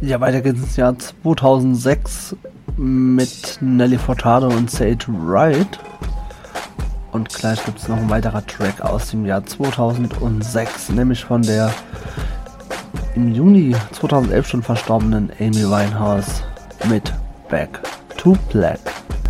Ja, weiter geht's ins Jahr 2006 mit Nelly Furtado und Say It Right. Und gleich gibt es noch ein weiterer Track aus dem Jahr 2006, nämlich von der im Juni 2011 schon verstorbenen Amy Winehouse mit Back to Black.